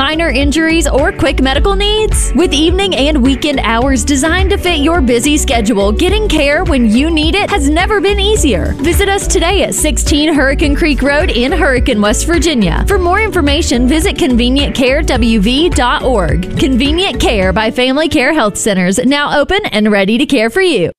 minor injuries, or quick medical needs? With evening and weekend hours designed to fit your busy schedule, getting care when you need it has never been easier. Visit us today at 16 Hurricane Creek Road in Hurricane, West Virginia. For more information, visit convenientcarewv.org. Convenient Care by Family Care Health Centers, now open and ready to care for you.